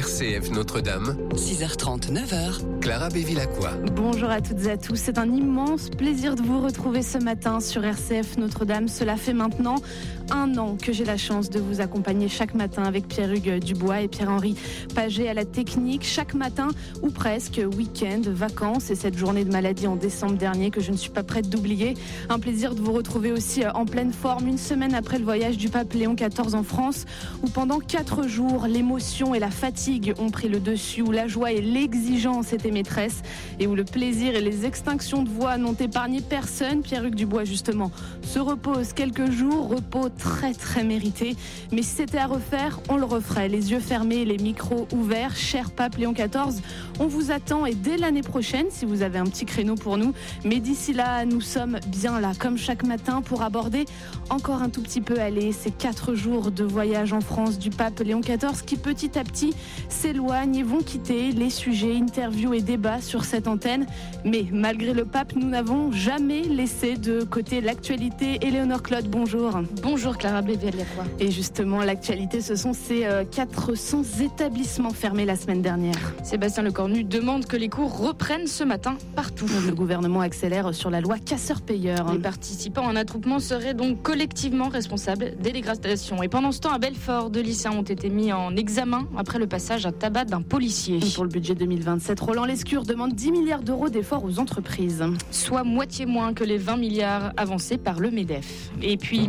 RCF Notre-Dame, 6h30, 9h. Clara Bévilacqua. Bonjour à toutes et à tous, c'est un immense plaisir de vous retrouver ce matin sur RCF Notre-Dame. Cela fait maintenant 1 an que j'ai la chance de vous accompagner chaque matin avec Pierre-Hugues Dubois et Pierre-Henri Paget à la technique. Chaque matin, ou presque, week-end, vacances et cette journée de maladie en décembre dernier que je ne suis pas prête d'oublier. Un plaisir de vous retrouver aussi en pleine forme, une semaine après le voyage du pape Léon XIV en France, où pendant 4 jours, l'émotion et la fatigue ont pris le dessus, où la joie et l'exigence étaient maîtresses et où le plaisir et les extinctions de voix n'ont épargné personne. Pierre-Hugues Dubois, justement, se repose quelques jours, repos très très mérité. Mais si c'était à refaire, on le referait. Les yeux fermés, les micros ouverts. Cher pape Léon XIV, on vous attend et dès l'année prochaine, si vous avez un petit créneau pour nous. Mais d'ici là, nous sommes bien là, comme chaque matin, pour aborder encore un tout petit peu ces 4 jours de voyage en France du pape Léon XIV qui petit à petit s'éloignent et vont quitter les sujets, interviews et débats sur cette antenne. Mais malgré le pape, nous n'avons jamais laissé de côté l'actualité. Éléonore Claude, bonjour. Bonjour Clara Bévilacqua. Et justement, l'actualité, ce sont ces 400 établissements fermés la semaine dernière. Sébastien Lecornu demande que les cours reprennent ce matin partout. Le gouvernement accélère sur la loi casseurs-payeurs. Les participants en attroupement seraient donc collectivement responsables des dégradations. Et pendant ce temps, à Belfort, 2 lycéens ont été mis en examen après le passage à tabac d'un policier. Pour le budget 2027, Roland Lescure demande 10 milliards d'euros d'efforts aux entreprises. Soit moitié moins que les 20 milliards avancés par le MEDEF. Et puis,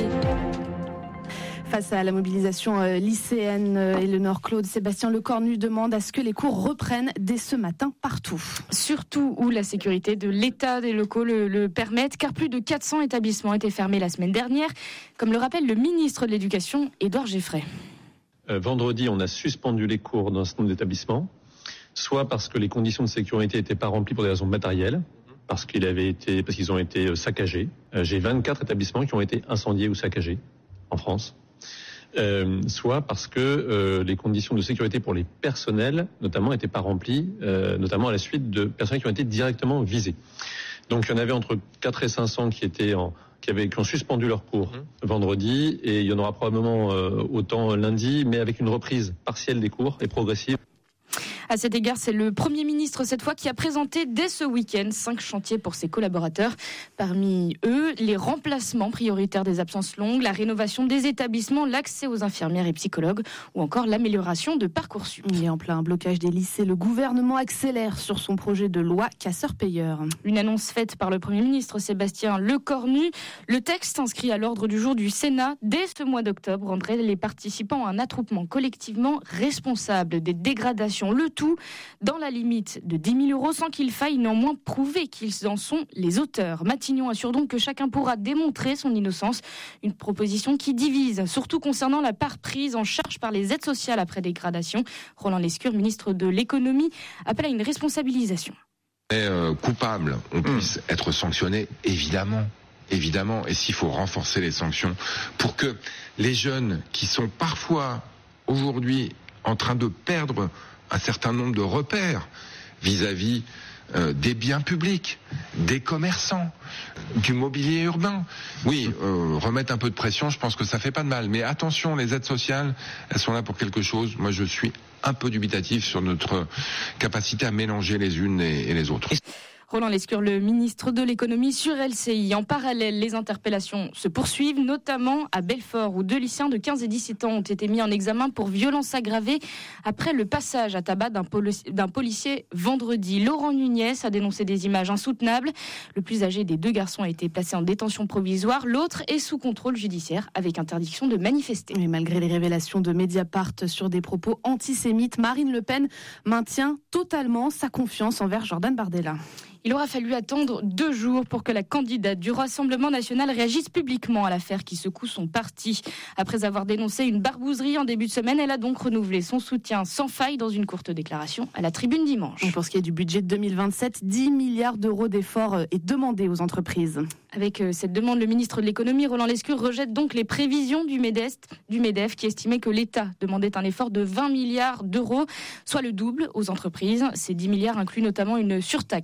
Face à la mobilisation lycéenne, Éléonore Claude, Sébastien Lecornu demande à ce que les cours reprennent dès ce matin partout. Surtout où la sécurité de l'État des locaux le permettent, car plus de 400 établissements étaient fermés la semaine dernière, comme le rappelle le ministre de l'Éducation, Édouard Geffray. Vendredi, on a suspendu les cours dans un certain nombre d'établissements, soit parce que les conditions de sécurité n'étaient pas remplies pour des raisons matérielles, parce qu'ils ont été saccagés. J'ai 24 établissements qui ont été incendiés ou saccagés en France. Soit parce que les conditions de sécurité pour les personnels, notamment, n'étaient pas remplies, notamment à la suite de personnels qui ont été directement visés. Donc, il y en avait entre 4 et 500 qui ont suspendu leurs cours vendredi, et il y en aura probablement autant lundi, mais avec une reprise partielle des cours et progressive. À cet égard, c'est le Premier ministre, cette fois, qui a présenté dès ce week-end 5 chantiers pour ses collaborateurs. Parmi eux, les remplacements prioritaires des absences longues, la rénovation des établissements, l'accès aux infirmières et psychologues ou encore l'amélioration de Parcoursup. Et en plein blocage des lycées, le gouvernement accélère sur son projet de loi casseurs-payeurs. Une annonce faite par le Premier ministre Sébastien Lecornu. Le texte inscrit à l'ordre du jour du Sénat dès ce mois d'octobre rendrait les participants à un attroupement collectivement responsable des dégradations. Le tout dans la limite de 10 000 euros sans qu'il faille néanmoins prouver qu'ils en sont les auteurs. Matignon assure donc que chacun pourra démontrer son innocence. Une proposition qui divise, surtout concernant la part prise en charge par les aides sociales après dégradation. Roland Lescure, ministre de l'économie, appelle à une responsabilisation. Coupable, on puisse être sanctionné, évidemment. Et s'il faut renforcer les sanctions pour que les jeunes qui sont parfois aujourd'hui en train de perdre un certain nombre de repères vis-à-vis des biens publics, des commerçants, du mobilier urbain. Oui, remettre un peu de pression, je pense que ça fait pas de mal. Mais attention, les aides sociales, elles sont là pour quelque chose. Moi, je suis un peu dubitatif sur notre capacité à mélanger les unes et les autres. Roland Lescure, le ministre de l'économie sur LCI. En parallèle, les interpellations se poursuivent, notamment à Belfort, où 2 lycéens de 15 et 17 ans ont été mis en examen pour violence aggravée après le passage à tabac d'un policier vendredi. Laurent Nunez a dénoncé des images insoutenables. Le plus âgé des 2 garçons a été placé en détention provisoire. L'autre est sous contrôle judiciaire avec interdiction de manifester. Mais malgré les révélations de Mediapart sur des propos antisémites, Marine Le Pen maintient totalement sa confiance envers Jordan Bardella. Il aura fallu attendre 2 jours pour que la candidate du Rassemblement national réagisse publiquement à l'affaire qui secoue son parti. Après avoir dénoncé une barbouzerie en début de semaine, elle a donc renouvelé son soutien sans faille dans une courte déclaration à la Tribune dimanche. Et pour ce qui est du budget de 2027, 10 milliards d'euros d'efforts est demandé aux entreprises. Avec cette demande, le ministre de l'économie, Roland Lescure, rejette donc les prévisions du MEDEF qui estimait que l'État demandait un effort de 20 milliards d'euros, soit le double aux entreprises. Ces 10 milliards incluent notamment une surtaxe sur l'impôt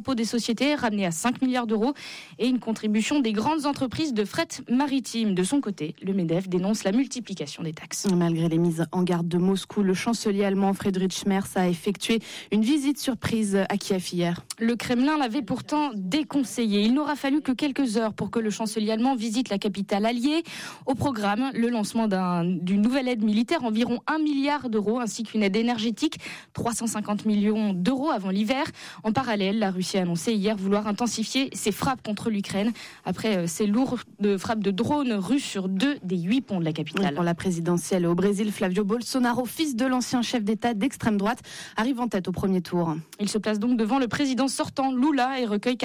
l'impôt des sociétés ramené à 5 milliards d'euros et une contribution des grandes entreprises de fret maritime. De son côté, le MEDEF dénonce la multiplication des taxes. Malgré les mises en garde de Moscou, le chancelier allemand Friedrich Merz a effectué une visite surprise à Kiev hier. Le Kremlin l'avait pourtant déconseillé. Il n'aura fallu que quelques heures pour que le chancelier allemand visite la capitale alliée. Au programme, le lancement d'une nouvelle aide militaire, environ 1 milliard d'euros, ainsi qu'une aide énergétique, 350 millions d'euros avant l'hiver. En parallèle, la Russie a annoncé hier vouloir intensifier ses frappes contre l'Ukraine après ces lourdes frappes de drones russes sur 2 des 8 ponts de la capitale. Pour la présidentielle au Brésil, Flavio Bolsonaro, fils de l'ancien chef d'État d'extrême droite, arrive en tête au premier tour. Il se place donc devant le président sortant Lula et recueille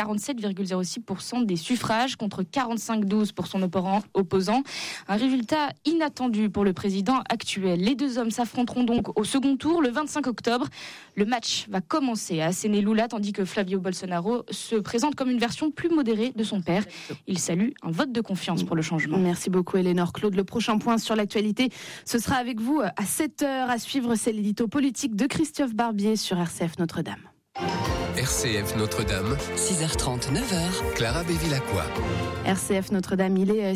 47,06% des suffrages contre 45,12% pour son opposant. Un résultat inattendu pour le président actuel. Les deux hommes s'affronteront donc au second tour le 25 octobre. Le match va commencer à asséner Lula tandis que Flavio Bolsonaro se présente comme une version plus modérée de son père. Il salue un vote de confiance pour le changement. Merci beaucoup Éléonore. Claude, le prochain point sur l'actualité, ce sera avec vous à 7h à suivre. C'est l'édito politique de Christophe Barbier sur RCF Notre-Dame. RCF Notre-Dame, 6h30, 9h. Clara Bévilacqua. RCF Notre-Dame, il est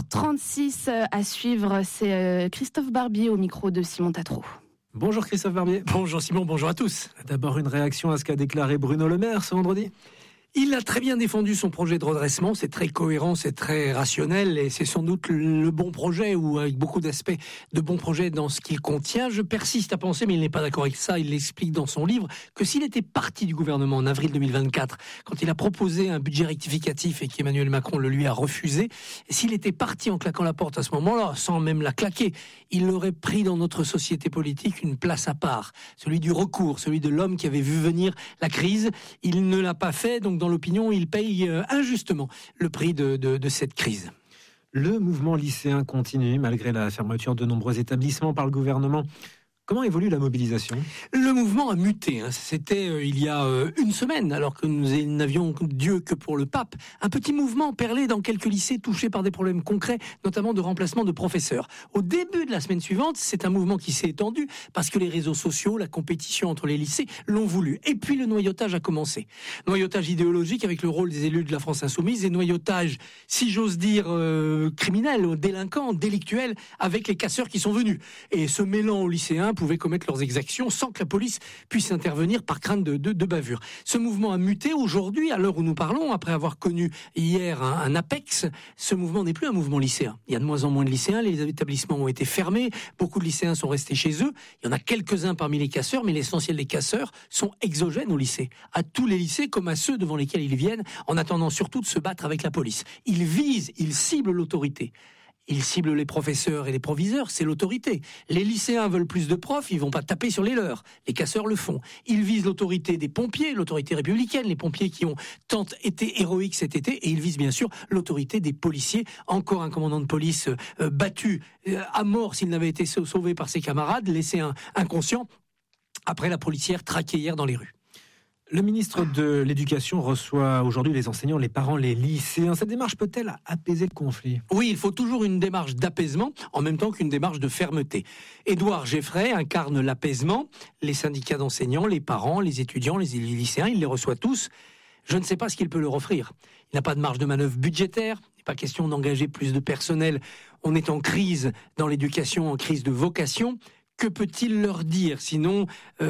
6h36 à suivre. C'est Christophe Barbier au micro de Simon Tatro. Bonjour Christophe Barbier. Bonjour Simon, bonjour à tous. D'abord une réaction à ce qu'a déclaré Bruno Le Maire ce vendredi. Il a très bien défendu son projet de redressement, c'est très cohérent, c'est très rationnel et c'est sans doute le bon projet ou avec beaucoup d'aspects de bons projets dans ce qu'il contient. Je persiste à penser, mais il n'est pas d'accord avec ça, il l'explique dans son livre, que s'il était parti du gouvernement en avril 2024, quand il a proposé un budget rectificatif et qu'Emmanuel Macron le lui a refusé, s'il était parti en claquant la porte à ce moment-là, sans même la claquer, il aurait pris dans notre société politique une place à part, celui du recours, celui de l'homme qui avait vu venir la crise. Il ne l'a pas fait, donc dans l'opinion, il paye injustement le prix de cette crise. Le mouvement lycéen continue malgré la fermeture de nombreux établissements par le gouvernement. Comment évolue la mobilisation ? Le mouvement a muté. C'était il y a une semaine, alors que nous n'avions Dieu que pour le pape. Un petit mouvement perlé dans quelques lycées touchés par des problèmes concrets, notamment de remplacement de professeurs. Au début de la semaine suivante, c'est un mouvement qui s'est étendu parce que les réseaux sociaux, la compétition entre les lycées l'ont voulu. Et puis le noyautage a commencé. Noyautage idéologique avec le rôle des élus de la France insoumise et noyautage, si j'ose dire, criminel, délinquant, délictuel, avec les casseurs qui sont venus. Et se mêlant aux lycéens, pouvaient commettre leurs exactions sans que la police puisse intervenir par crainte de bavure. Ce mouvement a muté aujourd'hui, à l'heure où nous parlons, après avoir connu hier un apex. Ce mouvement n'est plus un mouvement lycéen. Il y a de moins en moins de lycéens, les établissements ont été fermés, beaucoup de lycéens sont restés chez eux. Il y en a quelques-uns parmi les casseurs, mais l'essentiel des casseurs sont exogènes au lycée. À tous les lycées comme à ceux devant lesquels ils viennent, en attendant surtout de se battre avec la police. Ils visent, ils ciblent l'autorité. Ils ciblent les professeurs et les proviseurs, c'est l'autorité. Les lycéens veulent plus de profs, ils vont pas taper sur les leurs. Les casseurs le font. Ils visent l'autorité des pompiers, l'autorité républicaine, les pompiers qui ont tant été héroïques cet été, et ils visent bien sûr l'autorité des policiers. Encore un commandant de police battu à mort s'il n'avait été sauvé par ses camarades, laissé inconscient, après la policière traquée hier dans les rues. Le ministre de l'Éducation reçoit aujourd'hui les enseignants, les parents, les lycéens. Cette démarche peut-elle apaiser le conflit ? Oui, il faut toujours une démarche d'apaisement en même temps qu'une démarche de fermeté. Édouard Geffray incarne l'apaisement. Les syndicats d'enseignants, les parents, les étudiants, les lycéens, il les reçoit tous. Je ne sais pas ce qu'il peut leur offrir. Il n'a pas de marge de manœuvre budgétaire. Il n'est pas question d'engager plus de personnel. On est en crise dans l'éducation, en crise de vocation. Que peut-il leur dire, sinon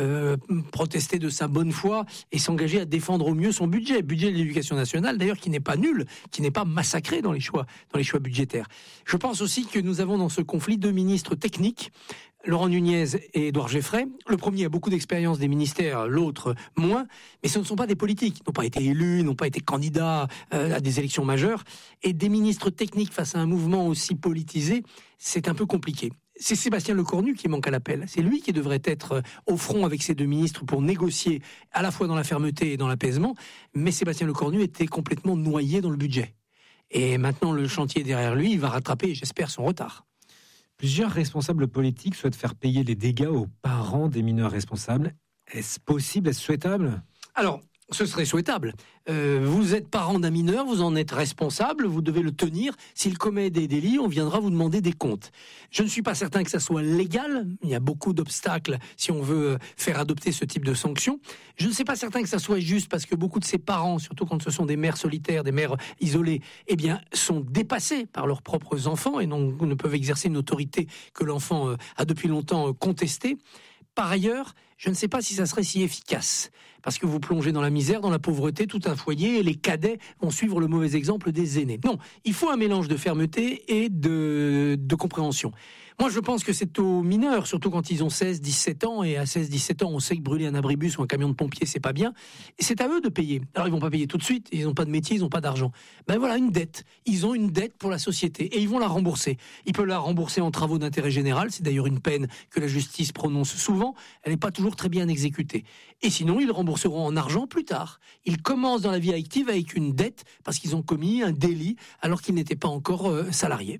protester de sa bonne foi et s'engager à défendre au mieux son budget de l'éducation nationale, d'ailleurs qui n'est pas nul, qui n'est pas massacré dans les choix budgétaires. Je pense aussi que nous avons dans ce conflit deux ministres techniques, Laurent Nunez et Édouard Geffray. Le premier a beaucoup d'expérience des ministères, l'autre moins, mais ce ne sont pas des politiques. Ils n'ont pas été élus, n'ont pas été candidats à des élections majeures. Et des ministres techniques face à un mouvement aussi politisé, c'est un peu compliqué. C'est Sébastien Lecornu qui manque à l'appel. C'est lui qui devrait être au front avec ces deux ministres pour négocier à la fois dans la fermeté et dans l'apaisement. Mais Sébastien Lecornu était complètement noyé dans le budget. Et maintenant, le chantier est derrière lui, il va rattraper, j'espère, son retard. Plusieurs responsables politiques souhaitent faire payer les dégâts aux parents des mineurs responsables. Est-ce possible ? Est-ce souhaitable ? Alors, Ce serait souhaitable. Vous êtes parent d'un mineur, vous en êtes responsable, vous devez le tenir. S'il commet des délits, on viendra vous demander des comptes. Je ne suis pas certain que ça soit légal. Il y a beaucoup d'obstacles si on veut faire adopter ce type de sanctions. Je ne suis pas certain que ça soit juste parce que beaucoup de ces parents, surtout quand ce sont des mères solitaires, des mères isolées, eh bien, sont dépassés par leurs propres enfants et donc ne peuvent exercer une autorité que l'enfant a depuis longtemps contestée. Par ailleurs, je ne sais pas si ça serait si efficace, parce que vous plongez dans la misère, dans la pauvreté, tout un foyer, et les cadets vont suivre le mauvais exemple des aînés. Non, il faut un mélange de fermeté et de compréhension. Moi, je pense que c'est aux mineurs, surtout quand ils ont 16, 17 ans, et à 16, 17 ans, on sait que brûler un abribus ou un camion de pompiers, c'est pas bien, et c'est à eux de payer. Alors, ils vont pas payer tout de suite, ils n'ont pas de métier, ils n'ont pas d'argent. Ben voilà, une dette. Ils ont une dette pour la société, et ils vont la rembourser. Ils peuvent la rembourser en travaux d'intérêt général, c'est d'ailleurs une peine que la justice prononce souvent, elle n'est pas toujours très bien exécutée. Et sinon, ils le rembourseront en argent plus tard. Ils commencent dans la vie active avec une dette, parce qu'ils ont commis un délit, alors qu'ils n'étaient pas encore salariés.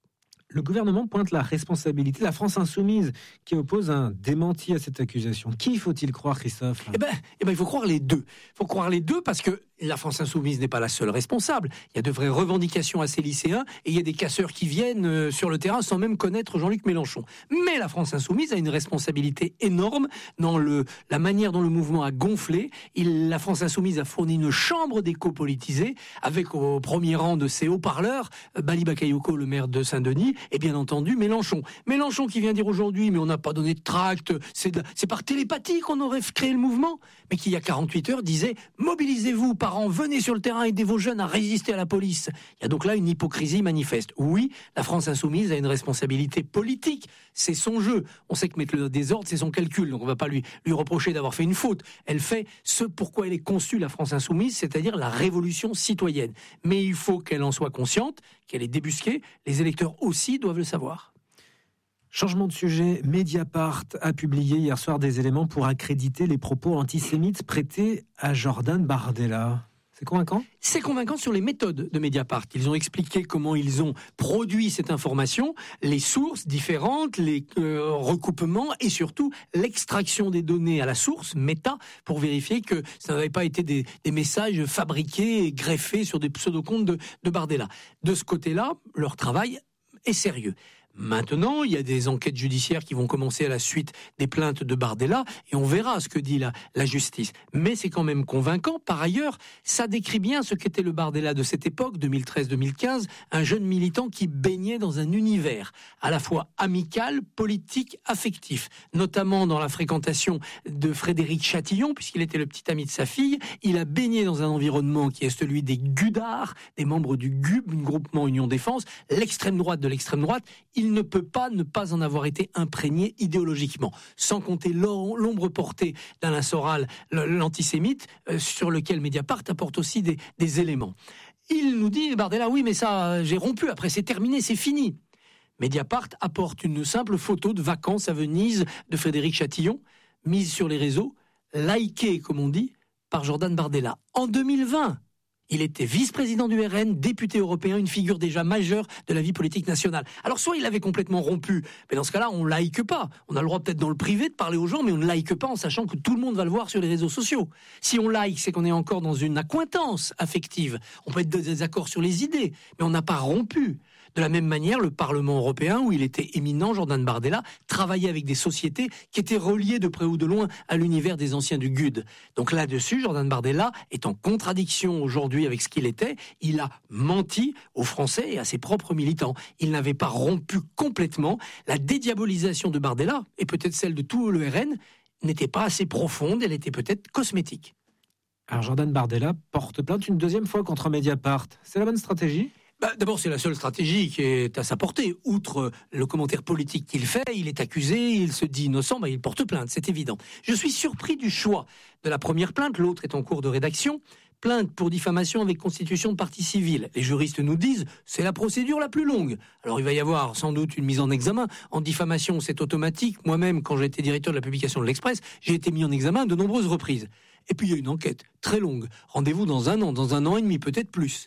Le gouvernement pointe la responsabilité de la France insoumise qui oppose un démenti à cette accusation. Qui faut-il croire, Christophe ? Eh ben, il faut croire les deux. Il faut croire les deux parce que la France insoumise n'est pas la seule responsable. Il y a de vraies revendications à ces lycéens et il y a des casseurs qui viennent sur le terrain sans même connaître Jean-Luc Mélenchon. Mais la France insoumise a une responsabilité énorme dans la manière dont le mouvement a gonflé. La France insoumise a fourni une chambre d'écho politisée avec au premier rang de ses haut-parleurs Bali Bakayoko, le maire de Saint-Denis, et bien entendu Mélenchon. Mélenchon qui vient dire aujourd'hui mais on n'a pas donné de tract, c'est par télépathie qu'on aurait créé le mouvement, mais qui il y a 48 heures disait mobilisez-vous parents, venez sur le terrain, aidez vos jeunes à résister à la police. Il y a donc là une hypocrisie manifeste. Oui, la France insoumise a une responsabilité politique, c'est son jeu. On sait que mettre le désordre c'est son calcul, donc on ne va pas lui reprocher d'avoir fait une faute. Elle fait ce pourquoi elle est conçue la France insoumise, c'est-à-dire la révolution citoyenne. Mais il faut qu'elle en soit consciente, qu'elle est débusquée, les électeurs aussi doivent le savoir. Changement de sujet, Mediapart a publié hier soir des éléments pour accréditer les propos antisémites prêtés à Jordan Bardella. C'est convaincant ? C'est convaincant sur les méthodes de Mediapart. Ils ont expliqué comment ils ont produit cette information, les sources différentes, les recoupements et surtout l'extraction des données à la source, méta, pour vérifier que ça n'avait pas été des messages fabriqués et greffés sur des pseudo-comptes de Bardella. De ce côté-là, leur travail est sérieux. Maintenant, il y a des enquêtes judiciaires qui vont commencer à la suite des plaintes de Bardella et on verra ce que dit la justice. Mais c'est quand même convaincant. Par ailleurs, ça décrit bien ce qu'était le Bardella de cette époque, 2013-2015, un jeune militant qui baignait dans un univers à la fois amical, politique, affectif, notamment dans la fréquentation de Frédéric Chatillon, puisqu'il était le petit ami de sa fille. Il a baigné dans un environnement qui est celui des Gudards, des membres du GUB, un groupement Union Défense, l'extrême droite de l'extrême droite. Il ne peut pas ne pas en avoir été imprégné idéologiquement, sans compter l'ombre portée d'Alain Soral, l'antisémite, sur lequel Mediapart apporte aussi des éléments. Il nous dit, Bardella, oui, mais ça, j'ai rompu, après c'est terminé, c'est fini. Mediapart apporte une simple photo de vacances à Venise de Frédéric Chatillon, mise sur les réseaux, likée, comme on dit, par Jordan Bardella. En 2020, il était vice-président du RN, député européen, une figure déjà majeure de la vie politique nationale. Alors soit il avait complètement rompu, mais dans ce cas-là, on ne like pas. On a le droit peut-être dans le privé de parler aux gens, mais on ne like pas en sachant que tout le monde va le voir sur les réseaux sociaux. Si on like, c'est qu'on est encore dans une accointance affective. On peut être de désaccord sur les idées, mais on n'a pas rompu. De la même manière, le Parlement européen, où il était éminent, Jordan Bardella, travaillait avec des sociétés qui étaient reliées de près ou de loin à l'univers des anciens du GUD. Donc là-dessus, Jordan Bardella est en contradiction aujourd'hui avec ce qu'il était. Il a menti aux Français et à ses propres militants. Il n'avait pas rompu complètement. La dédiabolisation de Bardella, et peut-être celle de tout le RN, n'était pas assez profonde, elle était peut-être cosmétique. Alors Jordan Bardella porte plainte une deuxième fois contre Mediapart. C'est la bonne stratégie ? D'abord, c'est la seule stratégie qui est à sa portée. Outre le commentaire politique qu'il fait, il est accusé, il se dit innocent, il porte plainte, c'est évident. Je suis surpris du choix de la première plainte, l'autre est en cours de rédaction. Plainte pour diffamation avec constitution de partie civile. Les juristes nous disent, c'est la procédure la plus longue. Alors il va y avoir sans doute une mise en examen. En diffamation, c'est automatique. Moi-même, quand j'étais directeur de la publication de l'Express, j'ai été mis en examen de nombreuses reprises. Et puis il y a une enquête très longue. Rendez-vous dans un an et demi, peut-être plus.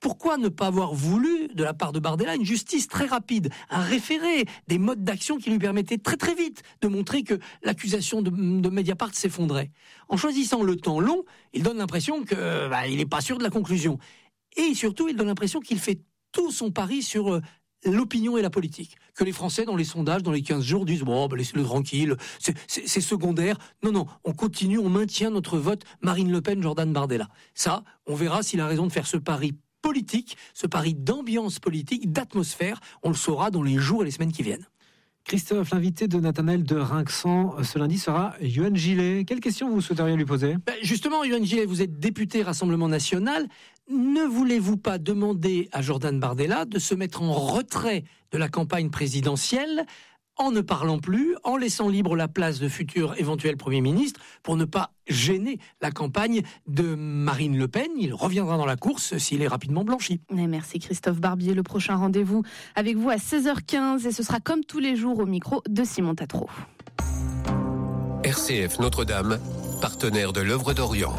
Pourquoi ne pas avoir voulu, de la part de Bardella, une justice très rapide, un référé, des modes d'action qui lui permettaient très très vite de montrer que l'accusation de Mediapart s'effondrait. En choisissant le temps long, il donne l'impression qu'il n'est pas sûr de la conclusion. Et surtout, il donne l'impression qu'il fait tout son pari sur l'opinion et la politique. Que les Français, dans les sondages, dans les 15 jours, disent « Bon, laissez-le tranquille, c'est secondaire. » Non, on continue, on maintient notre vote Marine Le Pen, Jordan Bardella. Ça, on verra s'il a raison de faire ce pari politique, ce pari d'ambiance politique, d'atmosphère. On le saura dans les jours et les semaines qui viennent. Christophe, l'invité de Nathanaël de Rinxan ce lundi sera Yohann Gillet. Quelle question vous souhaiteriez lui poser ? Justement, Yohann Gillet, vous êtes député Rassemblement National. Ne voulez-vous pas demander à Jordan Bardella de se mettre en retrait de la campagne présidentielle en ne parlant plus, en laissant libre la place de futur éventuel Premier ministre pour ne pas gêner la campagne de Marine Le Pen. Il reviendra dans la course s'il est rapidement blanchi. Et merci Christophe Barbier. Le prochain rendez-vous avec vous à 16h15 et ce sera comme tous les jours au micro de Simon Tatro. RCF Notre-Dame, partenaire de l'œuvre d'Orient.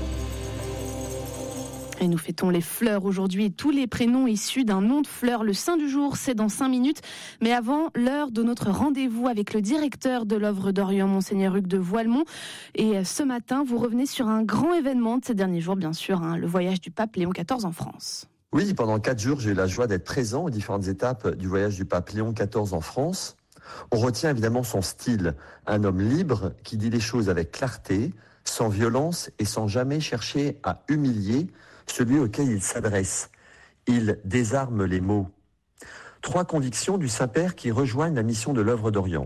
Et nous fêtons les fleurs aujourd'hui et tous les prénoms issus d'un nom de fleur. Le saint du jour, c'est dans 5 minutes. Mais avant, l'heure de notre rendez-vous avec le directeur de l'œuvre d'Orient, Monseigneur Hugues de Voilemont. Et ce matin, vous revenez sur un grand événement de ces derniers jours, bien sûr, le voyage du pape Léon XIV en France. Oui, pendant 4 jours, j'ai eu la joie d'être présent aux différentes étapes du voyage du pape Léon XIV en France. On retient évidemment son style, un homme libre qui dit les choses avec clarté, sans violence et sans jamais chercher à humilier celui auquel il s'adresse. Il désarme les mots. 3 convictions du Saint-Père qui rejoignent la mission de l'œuvre d'Orient.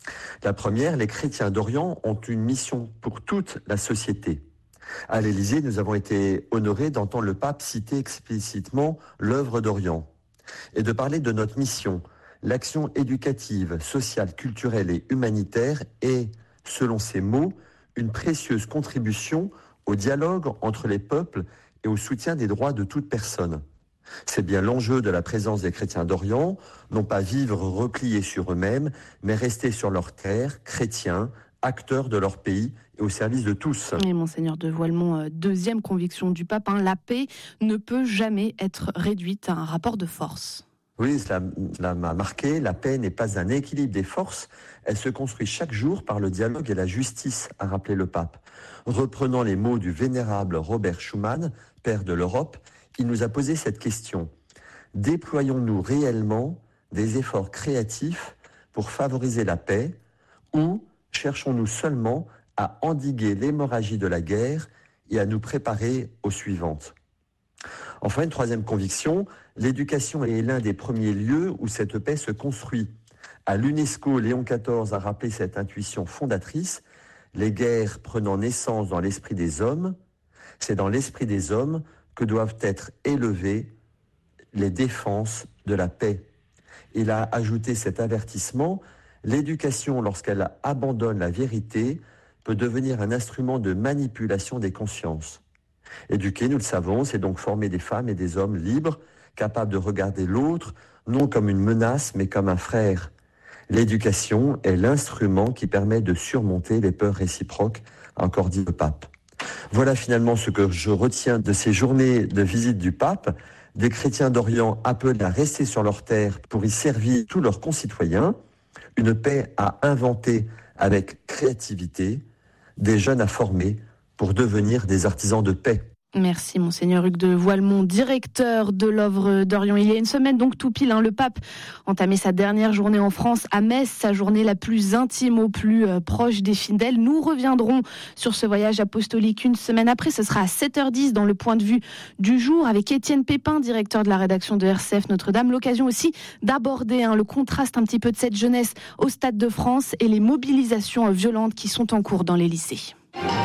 La première, les chrétiens d'Orient ont une mission pour toute la société. À l'Élysée, nous avons été honorés d'entendre le pape citer explicitement l'œuvre d'Orient et de parler de notre mission. L'action éducative, sociale, culturelle et humanitaire est, selon ses mots, une précieuse contribution au dialogue entre les peuples et au soutien des droits de toute personne. C'est bien l'enjeu de la présence des chrétiens d'Orient, non pas vivre repliés sur eux-mêmes, mais rester sur leur terre, chrétiens, acteurs de leur pays et au service de tous. Et Monseigneur de Voilemont, deuxième conviction du pape, la paix ne peut jamais être réduite à un rapport de force. Oui, cela m'a marqué. La paix n'est pas un équilibre des forces. Elle se construit chaque jour par le dialogue et la justice, a rappelé le pape. Reprenant les mots du vénérable Robert Schuman, père de l'Europe, il nous a posé cette question. Déployons-nous réellement des efforts créatifs pour favoriser la paix ou cherchons-nous seulement à endiguer l'hémorragie de la guerre et à nous préparer aux suivantes ? Enfin, une troisième conviction, l'éducation est l'un des premiers lieux où cette paix se construit. À l'UNESCO, Léon XIV a rappelé cette intuition fondatrice, les guerres prenant naissance dans l'esprit des hommes, c'est dans l'esprit des hommes que doivent être élevées les défenses de la paix. Il a ajouté cet avertissement, l'éducation, lorsqu'elle abandonne la vérité, peut devenir un instrument de manipulation des consciences. Éduquer, nous le savons, c'est donc former des femmes et des hommes libres, capables de regarder l'autre, non comme une menace, mais comme un frère. L'éducation est l'instrument qui permet de surmonter les peurs réciproques, a encore dit le pape. Voilà finalement ce que je retiens de ces journées de visite du pape, des chrétiens d'Orient appelés à rester sur leur terre pour y servir tous leurs concitoyens, une paix à inventer avec créativité, des jeunes à former pour devenir des artisans de paix. Merci Monseigneur Hugues de Voilemont, directeur de l'œuvre d'Orient. Il y a une semaine, donc tout pile, le pape entamait sa dernière journée en France à Metz, sa journée la plus intime, au plus proche des fidèles. Nous reviendrons sur ce voyage apostolique une semaine après. Ce sera à 7h10 dans le point de vue du jour avec Étienne Pépin, directeur de la rédaction de RCF Notre-Dame. L'occasion aussi d'aborder le contraste un petit peu de cette jeunesse au Stade de France et les mobilisations violentes qui sont en cours dans les lycées.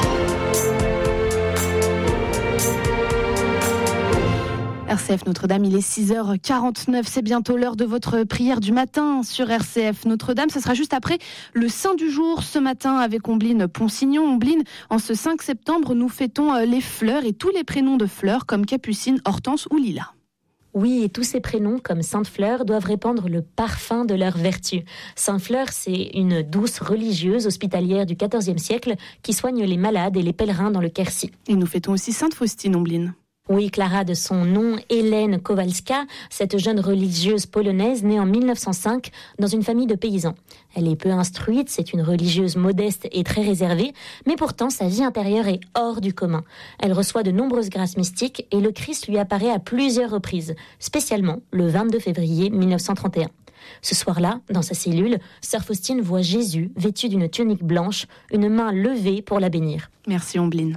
RCF Notre-Dame, il est 6h49, c'est bientôt l'heure de votre prière du matin sur RCF Notre-Dame. Ce sera juste après le Saint du jour ce matin avec Ombline Ponsignon. Ombline, en ce 5 septembre, nous fêtons les fleurs et tous les prénoms de fleurs comme Capucine, Hortense ou Lila. Oui, et tous ces prénoms, comme Sainte Fleur, doivent répandre le parfum de leur vertu. Sainte Fleur, c'est une douce religieuse hospitalière du XIVe siècle qui soigne les malades et les pèlerins dans le Quercy. Et nous fêtons aussi Sainte Faustine, Ombline. Oui, Clara, de son nom, Hélène Kowalska, cette jeune religieuse polonaise née en 1905 dans une famille de paysans. Elle est peu instruite, c'est une religieuse modeste et très réservée, mais pourtant sa vie intérieure est hors du commun. Elle reçoit de nombreuses grâces mystiques et le Christ lui apparaît à plusieurs reprises, spécialement le 22 février 1931. Ce soir-là, dans sa cellule, sœur Faustine voit Jésus vêtu d'une tunique blanche, une main levée pour la bénir. Merci Ombline.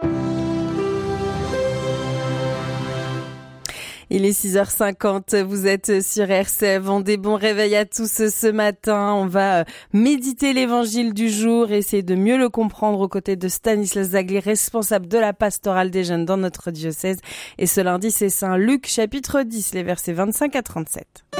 Il est 6h50, vous êtes sur RCF, des bons réveils à tous ce matin. On va méditer l'évangile du jour, essayer de mieux le comprendre aux côtés de Stanislas Zagli, responsable de la pastorale des jeunes dans notre diocèse. Et ce lundi, c'est Saint Luc, chapitre 10, les versets 25 à 37.